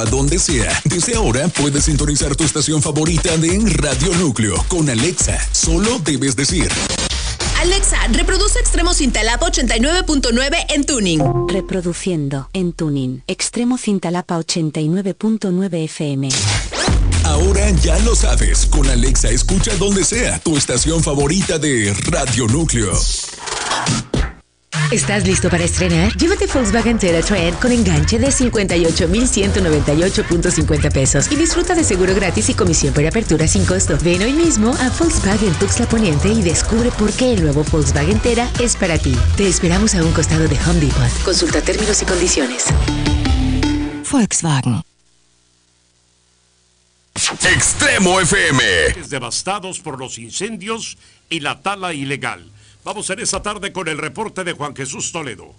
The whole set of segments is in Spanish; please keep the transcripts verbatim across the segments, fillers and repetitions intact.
A donde sea, desde ahora puedes sintonizar tu estación favorita de Radio Núcleo con Alexa. Solo debes decir: Alexa, reproduce Extremo Cintalapa ochenta y nueve punto nueve en tuning. Reproduciendo en tuning. Extremo Cintalapa ochenta y nueve punto nueve F M. Ahora ya lo sabes, con Alexa escucha donde sea tu estación favorita de Radio Núcleo. ¿Estás listo para estrenar? Llévate Volkswagen TerraTrend con enganche de cincuenta y ocho mil ciento noventa y ocho punto cincuenta pesos y disfruta de seguro gratis y comisión por apertura sin costo. Ven hoy mismo a Volkswagen Tuxtla Poniente y descubre por qué el nuevo Volkswagen Terra es para ti. Te esperamos a un costado de Home Depot. Consulta términos y condiciones. Volkswagen. Extremo F M. Devastados por los incendios y la tala ilegal. Vamos en esta tarde con el reporte de Juan Jesús Toledo.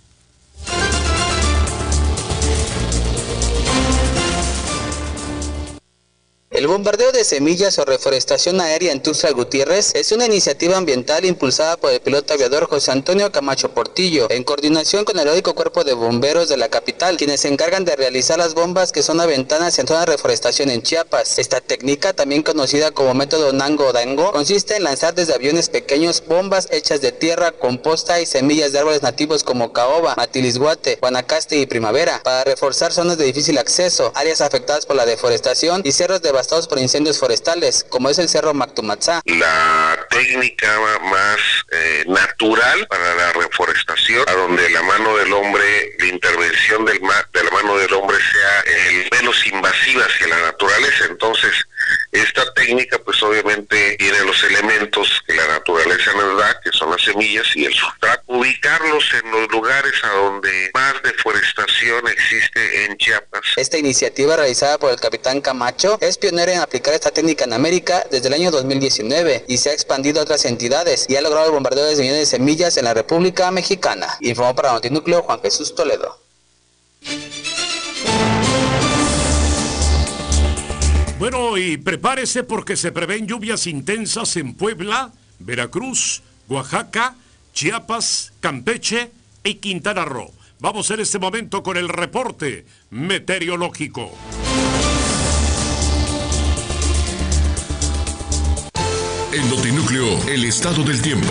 El bombardeo de semillas o reforestación aérea en Tuxtla Gutiérrez es una iniciativa ambiental impulsada por el piloto aviador José Antonio Camacho Portillo, en coordinación con el heroico Cuerpo de Bomberos de la capital, quienes se encargan de realizar las bombas que son aventanas en zona de reforestación en Chiapas. Esta técnica, también conocida como método Nango Dango, consiste en lanzar desde aviones pequeños bombas hechas de tierra, composta y semillas de árboles nativos como caoba, matilisguate, guanacaste y primavera, para reforzar zonas de difícil acceso, áreas afectadas por la deforestación y cerros devastados por incendios forestales, como es el Cerro Mactumatzá. La técnica más eh, natural para la reforestación, a donde la mano del hombre, la intervención del ma de la mano del hombre sea el menos invasiva hacia la naturaleza. Entonces, esta técnica pues obviamente tiene los elementos que la naturaleza nos da, que son las semillas y el sustrato. Ubicarlos en los lugares a donde más deforestación existe en Chiapas. Esta iniciativa, realizada por el capitán Camacho, es pionera en aplicar esta técnica en América desde el año dos mil diecinueve y se ha expandido a otras entidades y ha logrado el bombardeo de millones de semillas en la República Mexicana. Informó para Notinúcleo Juan Jesús Toledo. Bueno, y prepárese porque se prevén lluvias intensas en Puebla, Veracruz, Oaxaca, Chiapas, Campeche y Quintana Roo. Vamos en este momento con el reporte meteorológico. En Notinúcleo, el estado del tiempo.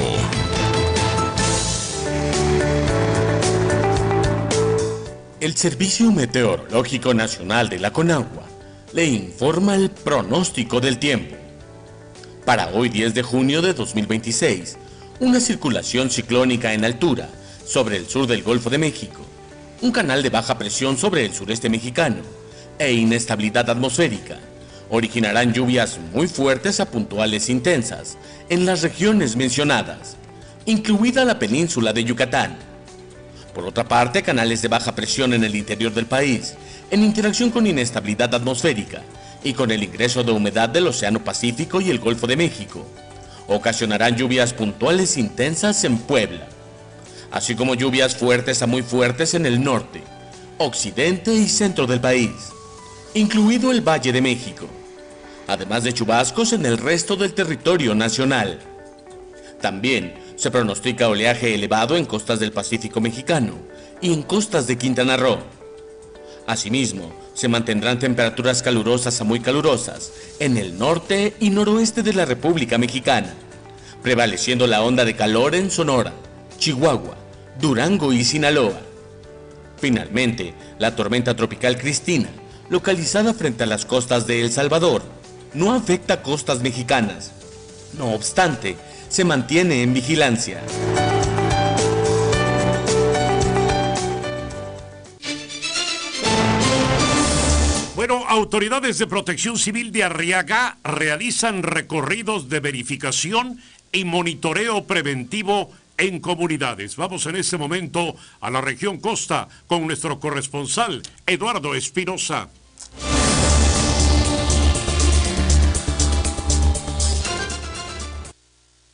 El Servicio Meteorológico Nacional de la Conagua le informa el pronóstico del tiempo. Para hoy diez de junio de dos mil veintiséis, una circulación ciclónica en altura sobre el sur del Golfo de México, un canal de baja presión sobre el sureste mexicano e inestabilidad atmosférica originarán lluvias muy fuertes a puntuales intensas en las regiones mencionadas, incluida la península de Yucatán. Por otra parte, canales de baja presión en el interior del país, en interacción con inestabilidad atmosférica y con el ingreso de humedad del Océano Pacífico y el Golfo de México, ocasionarán lluvias puntuales intensas en Puebla, así como lluvias fuertes a muy fuertes en el norte, occidente y centro del país, incluido el Valle de México, además de chubascos en el resto del territorio nacional. También se pronostica oleaje elevado en costas del Pacífico mexicano y en costas de Quintana Roo. Asimismo, se mantendrán temperaturas calurosas a muy calurosas en el norte y noroeste de la República Mexicana, prevaleciendo la onda de calor en Sonora, Chihuahua, Durango y Sinaloa. Finalmente, la tormenta tropical Cristina, localizada frente a las costas de El Salvador, no afecta costas mexicanas. No obstante, se mantiene en vigilancia. Bueno, autoridades de Protección Civil de Arriaga realizan recorridos de verificación y monitoreo preventivo en comunidades. Vamos en este momento a la región costa con nuestro corresponsal Eduardo Espinosa.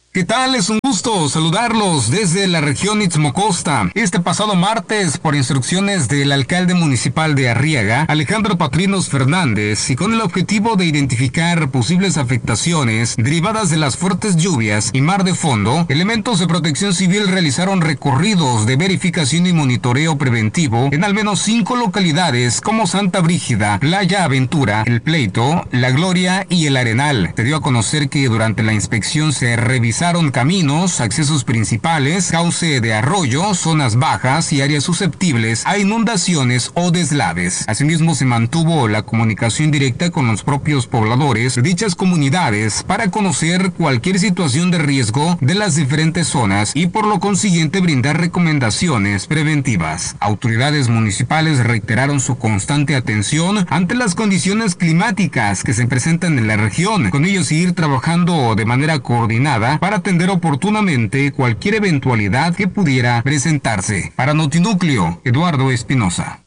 ¿Qué tal? Es un gusto saludarlos desde la región Istmo Costa. Este pasado martes, por instrucciones del alcalde municipal de Arriaga, Alejandro Patrinos Fernández, y con el objetivo de identificar posibles afectaciones derivadas de las fuertes lluvias y mar de fondo, elementos de protección civil realizaron recorridos de verificación y monitoreo preventivo en al menos cinco localidades como Santa Brígida, Playa Aventura, El Pleito, La Gloria y El Arenal. Se dio a conocer que durante la inspección se revisaron caminos, accesos principales, cauce de arroyo, zonas bajas y áreas susceptibles a inundaciones o deslaves. Asimismo, se mantuvo la comunicación directa con los propios pobladores de dichas comunidades para conocer cualquier situación de riesgo de las diferentes zonas y por lo consiguiente brindar recomendaciones preventivas. Autoridades municipales reiteraron su constante atención ante las condiciones climáticas que se presentan en la región, con ello seguir trabajando de manera coordinada para atender oportunamente cualquier eventualidad que pudiera presentarse. Para Notinúcleo, Eduardo Espinosa.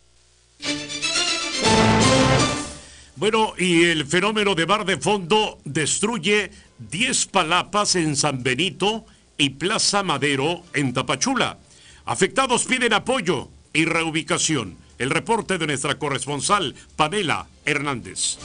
Bueno, y el fenómeno de mar de fondo destruye diez palapas en San Benito y Plaza Madero en Tapachula. Afectados piden apoyo y reubicación. El reporte de nuestra corresponsal, Pamela Hernández.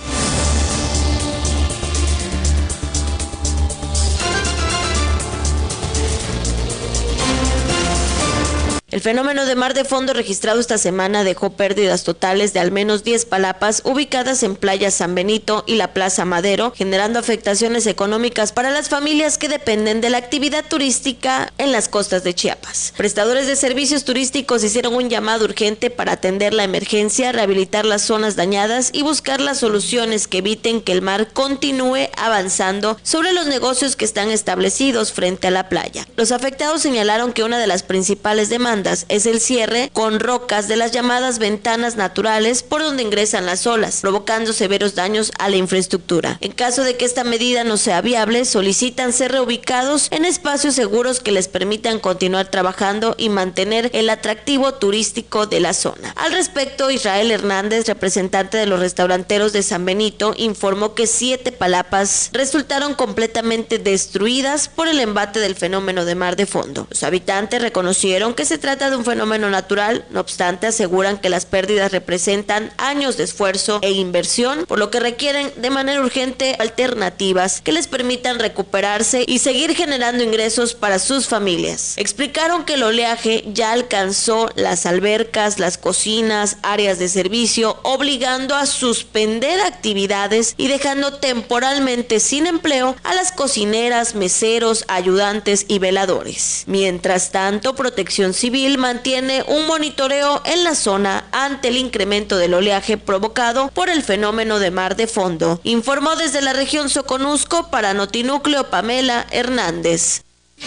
El fenómeno de mar de fondo registrado esta semana dejó pérdidas totales de al menos diez palapas ubicadas en Playa San Benito y la Plaza Madero, generando afectaciones económicas para las familias que dependen de la actividad turística en las costas de Chiapas. Prestadores de servicios turísticos hicieron un llamado urgente para atender la emergencia, rehabilitar las zonas dañadas y buscar las soluciones que eviten que el mar continúe avanzando sobre los negocios que están establecidos frente a la playa. Los afectados señalaron que una de las principales demandas es el cierre con rocas de las llamadas ventanas naturales por donde ingresan las olas, provocando severos daños a la infraestructura. En caso de que esta medida no sea viable, solicitan ser reubicados en espacios seguros que les permitan continuar trabajando y mantener el atractivo turístico de la zona. Al respecto, Israel Hernández, representante de los restauranteros de San Benito, informó que siete palapas resultaron completamente destruidas por el embate del fenómeno de mar de fondo. Los habitantes reconocieron que se trata trata de un fenómeno natural, no obstante aseguran que las pérdidas representan años de esfuerzo e inversión, por lo que requieren de manera urgente alternativas que les permitan recuperarse y seguir generando ingresos para sus familias. Explicaron que el oleaje ya alcanzó las albercas, las cocinas, áreas de servicio, obligando a suspender actividades y dejando temporalmente sin empleo a las cocineras, meseros, ayudantes y veladores. Mientras tanto, Protección Civil mantiene un monitoreo en la zona ante el incremento del oleaje provocado por el fenómeno de mar de fondo. Informó desde la región Soconusco para Notinúcleo Pamela Hernández.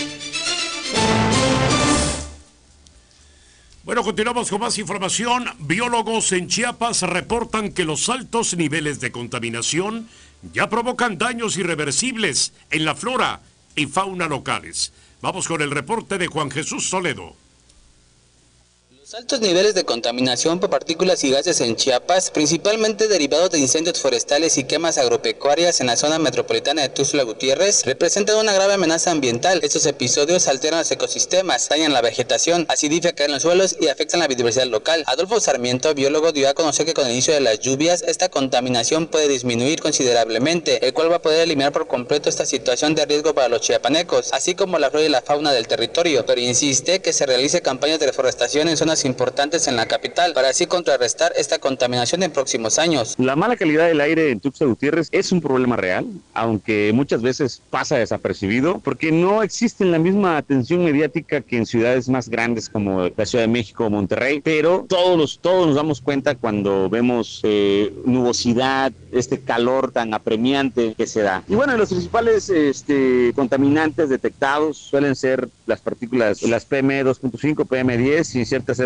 Bueno, continuamos con más información. Biólogos en Chiapas reportan que los altos niveles de contaminación ya provocan daños irreversibles en la flora y fauna locales. Vamos con el reporte de Juan Jesús Toledo. Los altos niveles de contaminación por partículas y gases en Chiapas, principalmente derivados de incendios forestales y quemas agropecuarias en la zona metropolitana de Tuxtla Gutiérrez, representan una grave amenaza ambiental. Estos episodios alteran los ecosistemas, dañan la vegetación, acidifican los suelos y afectan la biodiversidad local. Adolfo Sarmiento, biólogo, dio a conocer que con el inicio de las lluvias, esta contaminación puede disminuir considerablemente, el cual va a poder eliminar por completo esta situación de riesgo para los chiapanecos, así como la flora y la fauna del territorio, pero insiste que se realice campañas de reforestación en zonas importantes en la capital para así contrarrestar esta contaminación en próximos años. La mala calidad del aire en Tuxtla Gutiérrez es un problema real, aunque muchas veces pasa desapercibido, porque no existe la misma atención mediática que en ciudades más grandes como la Ciudad de México o Monterrey, pero todos, los, todos nos damos cuenta cuando vemos eh, nubosidad, este calor tan apremiante que se da. Y bueno, los principales este, contaminantes detectados suelen ser las partículas, las P M dos punto cinco, P M diez y en ciertas épocas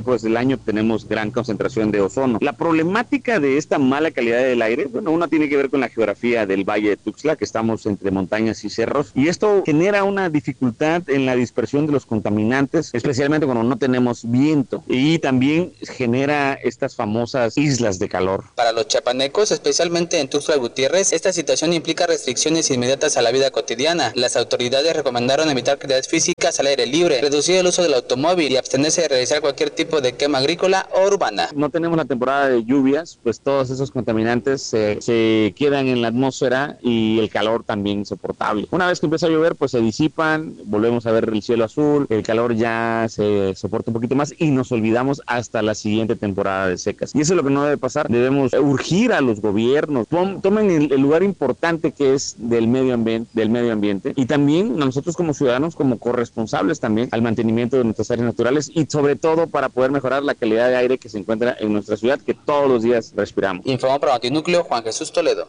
épocas del año tenemos gran concentración de ozono. La problemática de esta mala calidad del aire, bueno, una tiene que ver con la geografía del Valle de Tuxtla, que estamos entre montañas y cerros, y esto genera una dificultad en la dispersión de los contaminantes, especialmente cuando no tenemos viento, y también genera estas famosas islas de calor. Para los chiapanecos, especialmente en Tuxtla Gutiérrez, esta situación implica restricciones inmediatas a la vida cotidiana. Las autoridades recomendaron evitar actividades físicas al aire libre, reducir el uso del automóvil y abstenerse de realizar cualquier tipo de quema agrícola o urbana. No tenemos la temporada de lluvias, pues todos esos contaminantes se, se quedan en la atmósfera y el calor también insoportable. Una vez que empieza a llover, pues se disipan, volvemos a ver el cielo azul, el calor ya se soporta un poquito más y nos olvidamos hasta la siguiente temporada de secas. Y eso es lo que no debe pasar. Debemos urgir a los gobiernos, tomen el, el lugar importante que es del medio ambiente, del medio ambiente, y también nosotros como ciudadanos, como corresponsables también al mantenimiento de nuestras áreas naturales y sobre todo para poder mejorar la calidad de aire que se encuentra en nuestra ciudad, que todos los días respiramos. Informó para Notinúcleo Juan Jesús Toledo.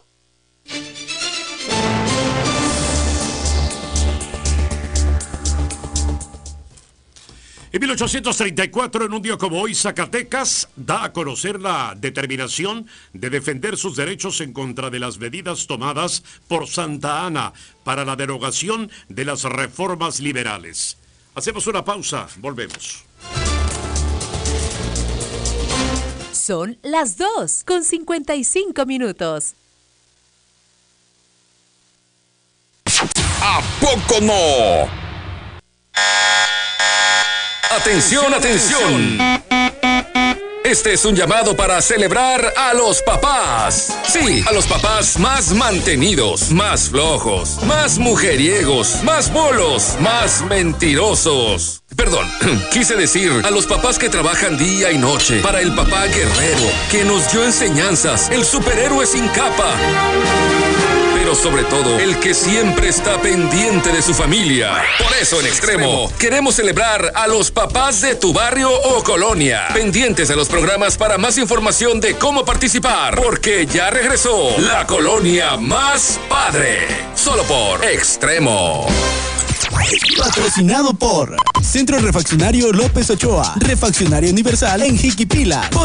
En mil ochocientos treinta y cuatro, en un día como hoy, Zacatecas da a conocer la determinación de defender sus derechos en contra de las medidas tomadas por Santa Anna para la derogación de las reformas liberales. Hacemos una pausa, volvemos. Son las dos con cincuenta y cinco minutos. ¿A poco no? Atención, atención. Este es un llamado para celebrar a los papás. Sí, a los papás más mantenidos, más flojos, más mujeriegos, más bolos, más mentirosos. Perdón, quise decir a los papás que trabajan día y noche, para el papá guerrero, que nos dio enseñanzas, el superhéroe sin capa. Pero sobre todo, el que siempre está pendiente de su familia. Por eso, en Extremo, queremos celebrar a los papás de tu barrio o colonia. Pendientes de los programas para más información de cómo participar, porque ya regresó la colonia más padre. Solo por Extremo. Patrocinado por Centro Refaccionario López Ochoa, Refaccionario Universal en Jiquipila,